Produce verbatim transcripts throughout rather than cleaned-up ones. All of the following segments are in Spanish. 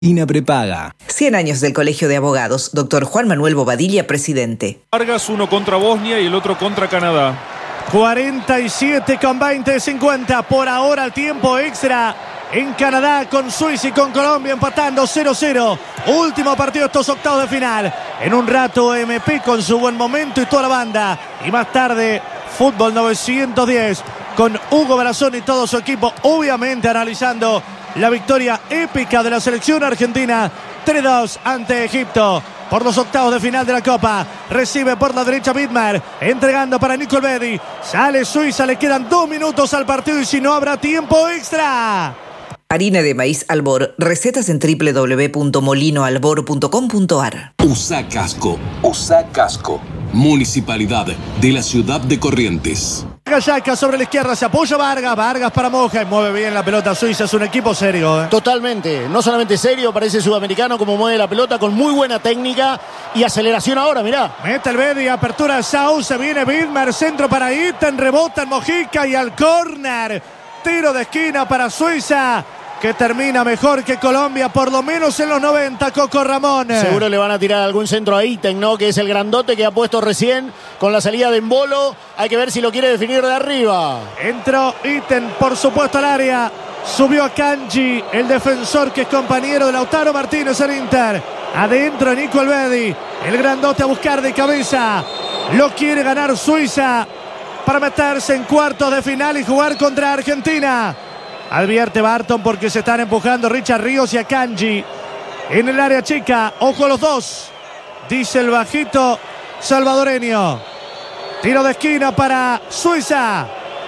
Argentina prepaga. cien años del Colegio de Abogados. Doctor Juan Manuel Bobadilla, presidente. Vargas, uno contra Bosnia y el otro contra Canadá. cuarenta y siete con veinte, cincuenta. Por ahora el tiempo extra en Canadá con Suiza y con Colombia empatando cero cero. Último partido de estos octavos de final. En un rato M P con su buen momento y toda la banda. Y más tarde Fútbol novecientos diez con Hugo Barazón y todo su equipo. Obviamente analizando la victoria épica de la selección argentina. tres dos ante Egipto. Por los octavos de final de la Copa. Recibe por la derecha Widmer. Entregando para Nico Elvedi. Sale Suiza. Le quedan dos minutos al partido. Y si no habrá tiempo extra. Harina de maíz Albor. Recetas en doble u doble u doble u punto molino albor punto com punto ar. Usa casco. Usa casco. Municipalidad de la ciudad de Corrientes. Gallaca sobre la izquierda, se apoya Vargas, Vargas para Moja y mueve bien la pelota Suiza, es un equipo serio. ¿eh? Totalmente, no solamente serio, parece sudamericano como mueve la pelota con muy buena técnica y aceleración ahora, mirá. Mete el Bedi, apertura de Sau, se viene Widmer, centro para Iten, rebota en Mojica y al córner. Tiro de esquina para Suiza, que termina mejor que Colombia, por lo menos en los noventa, Coco Ramón. Seguro le van a tirar algún centro a Iten, ¿no? Que es el grandote que ha puesto recién con la salida de Embolo. Hay que ver si lo quiere definir de arriba. Entró Iten, por supuesto, al área. Subió a Kanji, el defensor que es compañero de Lautaro Martínez en Inter. Adentro Nico Elvedi, el grandote a buscar de cabeza. Lo quiere ganar Suiza para meterse en cuartos de final y jugar contra Argentina. Advierte Barton porque se están empujando Richard Ríos y a Kanji en el área chica. Ojo los dos, dice el bajito salvadoreño. Tiro de esquina para Suiza.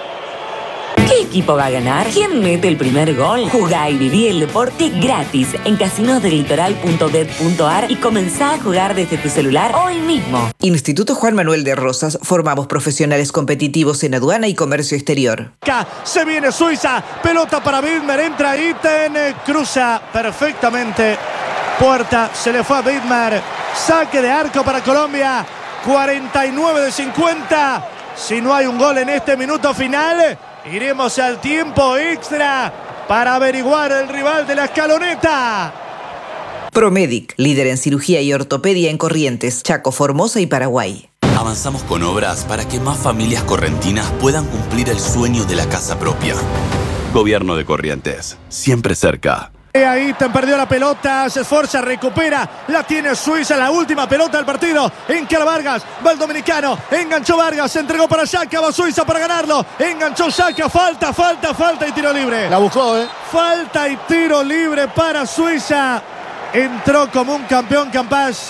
¿Qué equipo va a ganar? ¿Quién mete el primer gol? Jugá y viví el deporte gratis en casinos del litoral punto bet punto ar y comenzá a jugar desde tu celular hoy mismo. Instituto Juan Manuel de Rosas. Formamos profesionales competitivos en aduana y comercio exterior. Se viene Suiza. Pelota para Widmer. Entra Iten. Cruza perfectamente. Puerta. Se le fue a Widmer. Saque de arco para Colombia. cuarenta y nueve de cincuenta. Si no hay un gol en este minuto final, iremos al tiempo extra para averiguar el rival de la escaloneta. Promedic, líder en cirugía y ortopedia en Corrientes, Chaco, Formosa y Paraguay. Avanzamos con obras para que más familias correntinas puedan cumplir el sueño de la casa propia. Gobierno de Corrientes, siempre cerca. Ahí te perdió la pelota, se esfuerza, recupera, la tiene Suiza, la última pelota del partido, encara Vargas, va el dominicano, enganchó Vargas, se entregó para Xhaka, va Suiza para ganarlo, enganchó Xhaka, falta, falta, falta y tiro libre. La buscó, ¿eh? Falta y tiro libre para Suiza, entró como un campeón Campas.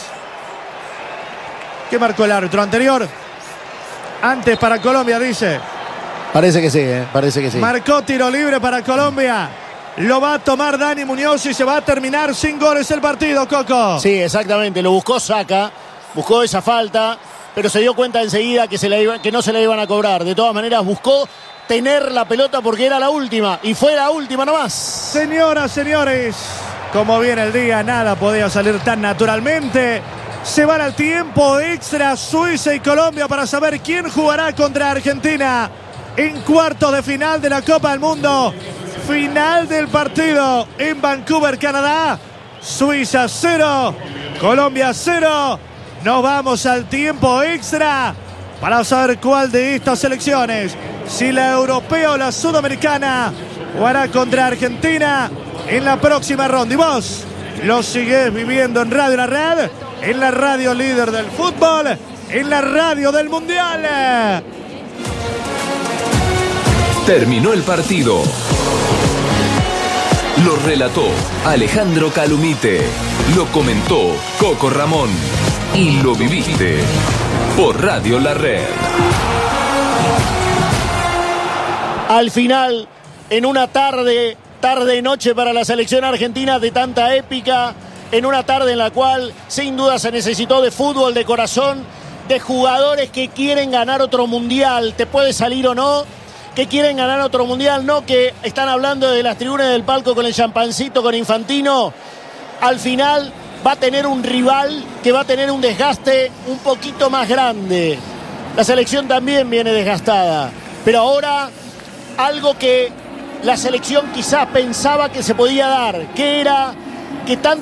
¿Qué marcó el árbitro anterior? Antes para Colombia, dice. Parece que sí, ¿eh? Parece que sí. Marcó tiro libre para Colombia. Lo va a tomar Dani Muñoz y se va a terminar sin goles el partido, Coco. Sí, exactamente. Lo buscó Xhaka, buscó esa falta, pero se dio cuenta enseguida que, se la iba, que no se la iban a cobrar. De todas maneras, buscó tener la pelota porque era la última. Y fue la última nomás. Señoras, señores, como viene el día, nada podía salir tan naturalmente. Se van al tiempo extra Suiza y Colombia para saber quién jugará contra Argentina en cuartos de final de la Copa del Mundo. Final del partido en Vancouver, Canadá. Suiza cero, Colombia cero. Nos vamos al tiempo extra para saber cuál de estas selecciones, si la europea o la sudamericana, jugará contra Argentina en la próxima ronda. Y vos lo sigues viviendo en Radio La Red, en la radio líder del fútbol, en la radio del mundial. Terminó el partido. Lo relató Alejandro Calumite. Lo comentó Coco Ramón. Y lo viviste por Radio La Red. Al final, en una tarde, tarde y noche para la selección argentina de tanta épica, en una tarde en la cual sin duda se necesitó de fútbol, de corazón, de jugadores que quieren ganar otro mundial, te puede salir o no, que quieren ganar otro mundial, no que están hablando de las tribunas del palco con el champancito, con Infantino. Al final va a tener un rival que va a tener un desgaste un poquito más grande. La selección también viene desgastada, pero ahora algo que la selección quizás pensaba que se podía dar, que era que tanto